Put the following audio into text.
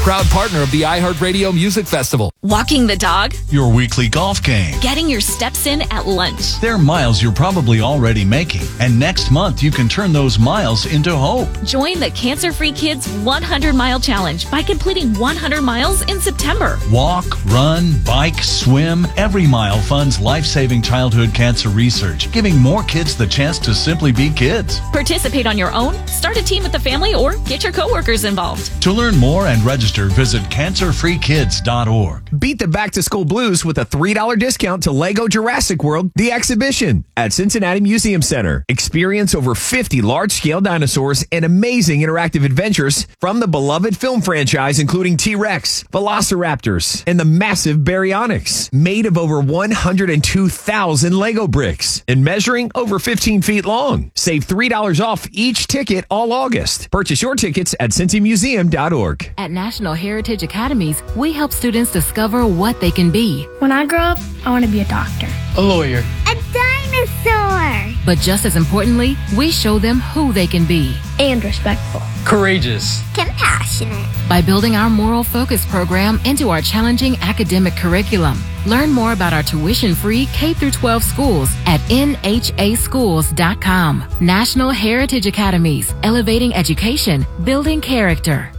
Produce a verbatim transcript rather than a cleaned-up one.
proud partner of the iHeartRadio Music Festival. Walking the dog. Your weekly golf game. Getting your steps in at lunch. They're miles you're probably already making. And next month, you can turn those miles into hope. Join the Cancer-Free Kids one hundred mile Challenge by completing one hundred miles in September. Walk, run, bike, swim. Every mile funds life-saving childhood cancer research, giving more kids the chance to simply be kids. Participate on your own, start a team with the family, or get your coworkers involved. To learn more and register, visit cancer free kids dot org. Beat the back-to-school blues with a three dollar discount to Lego Jurassic World, the exhibition at Cincinnati Museum Center. Experience over fifty large-scale dinosaurs and amazing interactive adventures from the beloved film franchise, including T-Rex, Velociraptors, and the massive Baryonyx, made of over one hundred two thousand Lego bricks and measuring over fifteen feet long. Save three dollars off each ticket all August. Purchase your tickets at cincy museum dot org. At National Heritage Academies, we help students discover what they can be. When I grow up, I want to be a doctor. A lawyer. A dinosaur. But just as importantly, we show them who they can be. And respectful. Courageous. Compassionate. By building our Moral Focus program into our challenging academic curriculum. Learn more about our tuition-free K through twelve schools at N H A schools dot com. National Heritage Academies, elevating education, building character.